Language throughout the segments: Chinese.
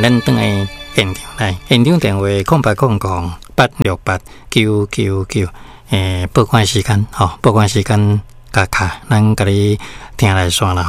咱等下现场来，现场电话0800-868-999，报关时间报关时间加卡，咱甲你听来算啦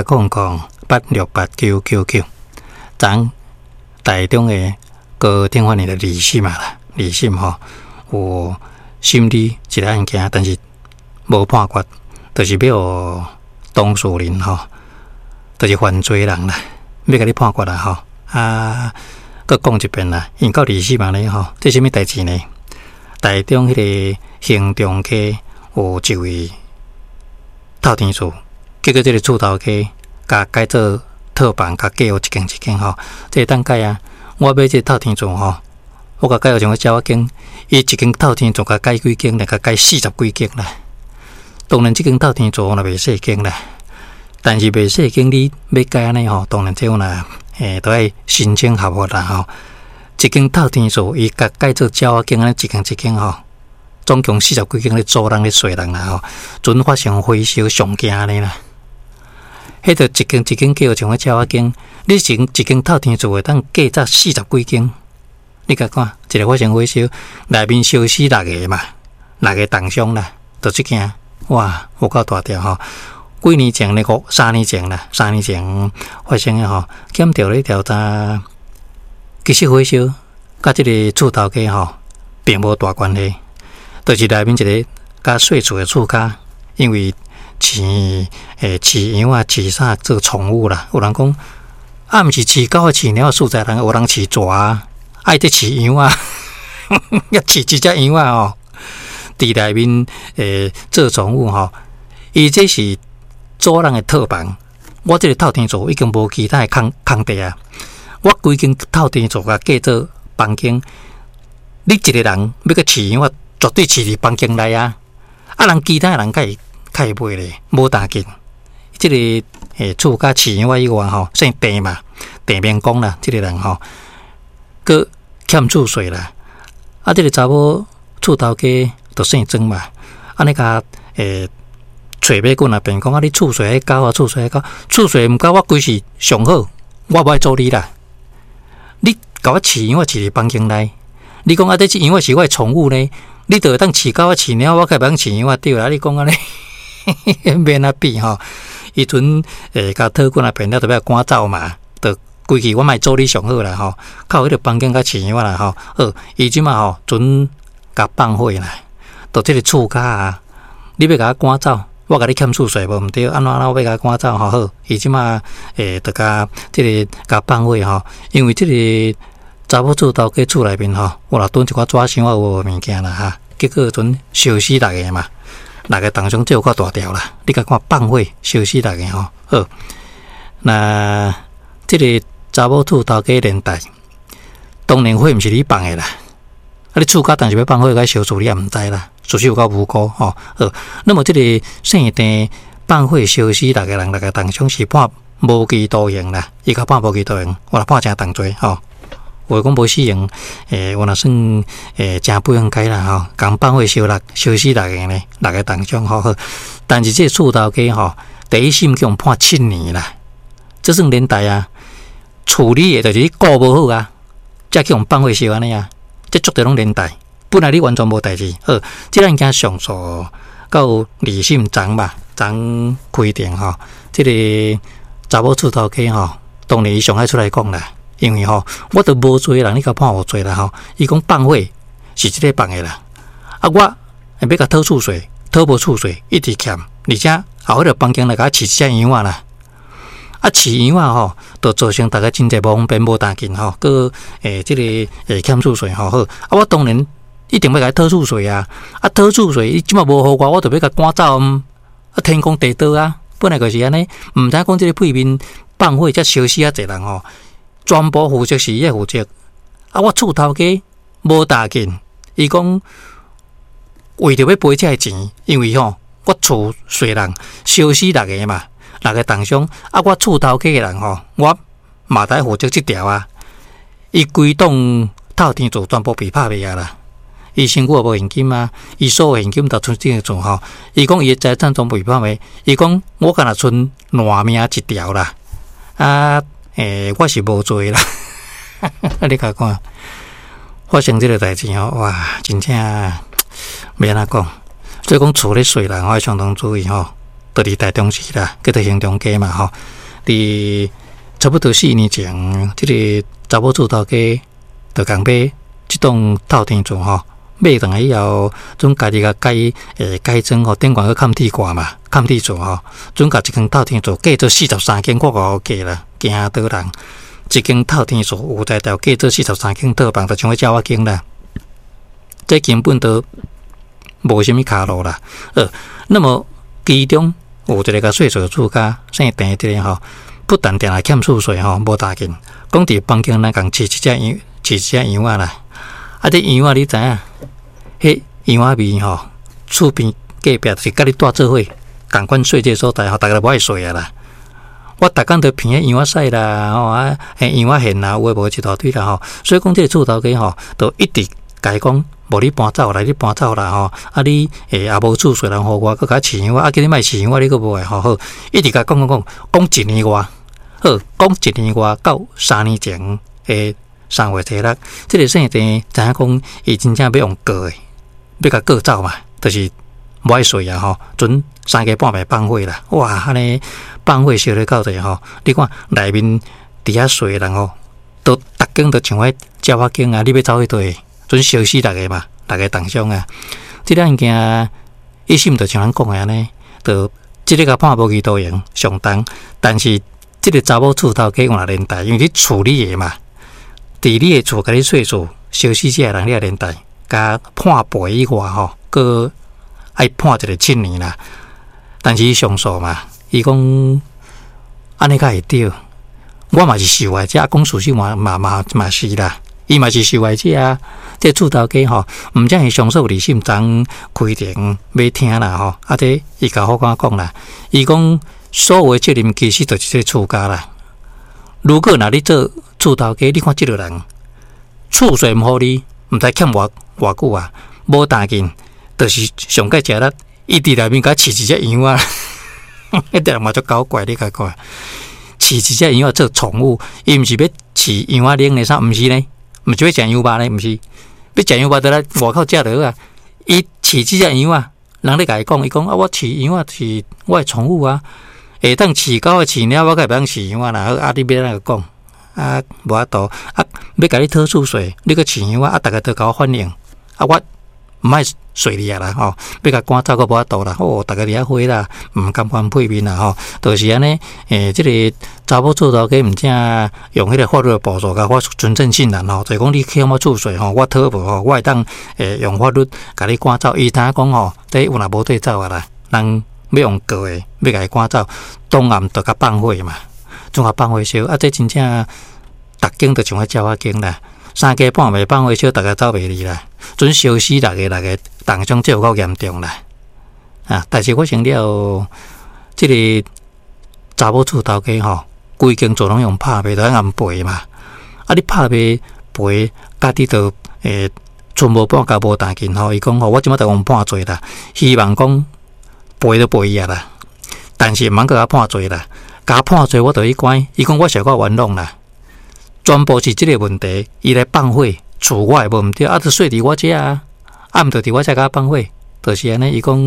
0800-868-999。咱台中的个电话你的李信嘛啦，李信有心理一个案件，但是无判决，就是要当事人就是犯罪人啦，要甲你判决啦佮讲一遍啦，因到李信嘛咧这什么代志呢？台中迄个行中街有一位透天厝，结果这个厝头家甲改做套房，甲改有一间一间这当改啊！我买这透天厝我甲改有像个鸟仔间，伊一间透天厝甲改几间啦，甲改40几间啦。当然，这间透天厝若袂细间啦，但是袂细间你要改安尼当然这有啦，都要申请合法啦一间透天厝，伊甲改做鸟仔间安尼一间一间总共40几间咧租人咧睡人啦准发生回收上惊安尼啦。迄个一间一间叫像个鸟仔间，你一间透天厝会当价值40几间，你甲看一个发生回收，内面烧死6个嘛，6个重伤啦，就这件哇，有够大条几年前咧3年前发生的减掉了调查，其实回收甲这个厝头家并无大关系，就是内面一个甲细厝的厝家，因为饲羊啊饲啥做宠物啦，有人讲毋是饲狗啊饲猫啊素材人，有人饲蛇啊，爱得饲羊啊，要饲一只羊啊伫内面做宠物伊这是主人的套房，我这个透天厝已经无其他的空地啊，我规间透天厝甲改做房间，你一个人要去饲羊啊，绝对饲伫房间内啊，人其他人会买咧，无大紧。这个厝甲饲羊以外姓郑嘛，郑明光啦，这个人佮欠厝税啦，这个查某厝头家就姓曾嘛，安尼甲找买滚啊，便讲你厝税交啊，厝税交，厝税毋交我规是上好，我无爱做你啦。你甲我饲羊我饲伫房间内，你讲这羊我是我的宠物呢，你就会当饲狗啊饲猫，我该袂当饲羊啊对啦，你讲安尼免啊比伊阵甲讨滚啊便了，就要赶走嘛，就规矩我卖做你上好啦靠迄个房间甲饲羊啦好，伊即马准甲放火啦，到这个厝家啊，你要甲我赶走。我甲你欠厝税无毋对，安怎要甲赶走好，伊即马就甲即个甲放火因为即个查某厝头家厝内面有啦囤一寡纸箱啊有物件啦结果阵烧死6个嘛，6个重伤，这有够大条啦！你甲看放火烧死6个好，那即个查某厝头家年代，当然火毋是你放的啦，你厝家但是要放火甲烧厝，你也毋知啦。属实有够无辜那么这个姓郑放火烧死6个人，6个重伤是判无期徒刑啦，伊甲判无期徒刑，我若判真重罪话讲无死刑，我若算真不应该啦共放火烧死6个呢，6个重伤但是这个厝头家第一审叫判7年啦，这算年代啊，处理的就是你顾无好啊，才叫放火烧安尼啊，这绝对拢年代。本来你完全无代志，即咱惊上诉到2审昨开庭即个查某厝头家当然伊上海出来讲啦，因为我都无罪啦，你甲判有罪啦伊讲放火是即个放的啦，我要甲讨厝税，讨无厝税一直欠，而且后迄个房间来甲饲一只羊仔啦，饲羊仔就造成大家真侪无方便无大紧佮即个欠厝税好，我当然。一定要甲伊讨厝税啊！讨厝税，伊即马无互我就要甲赶走天公地道啊！本来就是安尼，毋知讲即个片面放火才烧死侪人全部负责是伊负责。我厝头家无大紧，伊讲为着要赔这钱，因为我厝税人烧死6个嘛，6个重伤我厝头家的人我嘛得负责这条啊！伊规栋透天厝全部被拍卖啊啦！伊身躯也无现金啊，伊所有现金都存这个厝伊讲伊的财产全部被拍卖，伊讲我敢若存烂命一条啦，我是无罪啦， 你甲看，发生这个代志吼，哇，真正袂安怎讲。所以讲厝咧睡人，我相当注意吼，就伫台中市啦，叫做行中街嘛吼。伫差不多4年前，这个查某厝头家就共买这栋透天厝吼，买上来以后，准家己甲改装吼，顶悬个砍铁挂嘛，砍铁厝吼，准甲一间透天厝改做43间，我搞价啦，惊倒人。一间透天厝有才调改做43间套房，就像个鸟仔间啦，这根本都无什么卡路啦。那么其中有一个甲税税厝家姓陈这个吼，不但定来欠厝税吼，无大紧，讲伫房间咱共饲一只羊仔啦。啊，这羊仔你知影？迄羊仔味吼，厝边隔壁是甲你住做伙，共款睡这所在吼，大家都无爱睡啊啦。我逐工都闻迄羊仔屎啦，吼啊，羊仔现啦，有诶无一大堆啦吼。所以讲，这个厝头家吼，都一直甲伊讲，无你搬走啦，你搬走啦吼。啊，你也无厝税人互我，佮甲饲羊仔，啊，叫你莫饲羊仔，你佮无爱吼好，一直甲讲1年外，好讲1年外到3年前3月16，这个姓陈，知影讲伊真正要用告诶，要甲告走嘛，就是无爱睡啊吼，准3更半暝放火啦，哇，安尼放火烧咧到地吼，你看内面伫遐睡人吼，都逐间都像迄鸟仔间啊，你要走去倒，准烧死逐个嘛，逐个重伤啊。即个物件一心就像咱讲诶安尼，就即个甲判无期徒刑上重，但是即个查某厝头家用连带，因为你处理诶嘛。伫你诶厝，甲你税数烧死这人，你也连带甲判赔以外吼，佮爱判一个7年啦。但是伊上诉嘛，伊讲安尼才会对。我嘛是受害者，讲事实嘛是啦，伊嘛是受害者啊。这厝头家吼，毋只是上诉离心章开庭要听啦吼，啊这伊甲法官讲啦，伊讲所有诶责任其实就是这厝家啦。如果若你做厝头家，你看即个人厝税毋互你，毋知欠偌久啊，无大紧，就是上界食力，伊伫内面甲饲一只羊仔，迄个人嘛足搞怪，你甲看，饲一只羊仔做宠物，伊毋是要饲羊仔奶呢啥，毋是呢，毋是要食羊肉呢，毋是要食羊肉得来外口食落啊，伊饲即只羊仔，人咧甲伊讲，伊讲啊，我饲羊仔是我诶宠物啊。会当饲狗饲猫，我甲袂当饲羊仔啦。啊，你要安怎讲？啊，无法度啊，要甲你讨厝税，你个饲羊仔啊，逐个都甲我反映。啊，我毋爱税你啊啦吼，要甲赶走个无法度啦。哦，逐个伫遐花啦，毋甘愿配面啦吼，就是安尼。即个查某厝头家毋正用迄个法律的步骤甲我存证信任吼，就是讲你欠我厝税吼，我讨无吼，我会当用法律甲你赶走。伊知讲吼，这有若无对走啊啦，人。要用告诶，要甲伊赶走，当暗就甲放火嘛，总甲放火烧啊！这真正逐间就像个鸟仔间啦，3更半暝放火烧，逐个走袂离啦，准烧死六个重伤，这有够严重啦啊！但是我想了，这个查某厝头家吼，规间厝拢用拍卖，就按赔嘛。啊，你拍卖赔，家己就存无半甲无大紧吼。伊讲吼，我即摆就用判罪啦，希望讲。赔都赔啊啦，但是毋通甲判罪啦，甲判罪我就去关。伊讲我小可冤枉啦，全部是即个问题。伊来放火，厝我也无毋对，啊，就睡伫我遮啊，啊，毋就伫我遮甲放火，就是安尼。伊讲，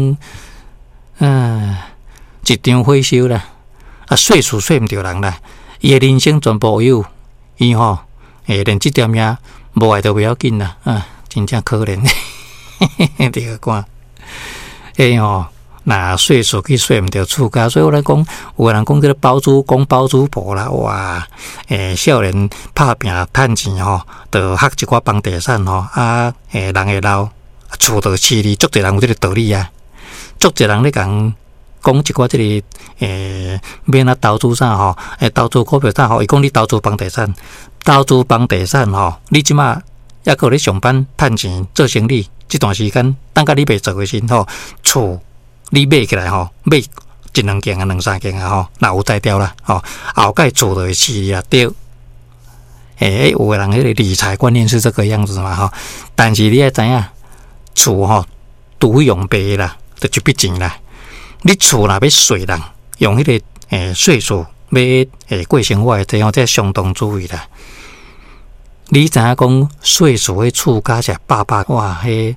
一场火烧啦，啊，睡厝睡毋着人啦，伊诶人生全部有，伊吼，连即点命无爱都袂要紧啦，啊，真正可怜，你个看，吼。那税数去税毋着厝家，所以我来讲，有个人讲叫做包租公包租婆啦，哇！少年拍拼趁钱吼，就学一寡房地产吼，啊，人会老，厝就饲你，足侪人有这个道理啊，足侪人咧讲一寡这个免啊投资啥吼，投资股票啥吼，伊讲你投资房地产，吼，你即马抑个咧上班趁钱做生意，这段时间等甲你袂做诶时吼，厝。你买起来吼，买1-2间啊，2-3间啊吼，那有才调啦吼，后盖厝就会饲啊对。有个人迄个理财观念是这个样子嘛吼，但是你要知影，厝吼除非用白啦，就一笔钱啦。你厝若要税人，用迄个税数要过生活的，这样这相当注意啦。 你知影讲岁数的厝加起来800哇，迄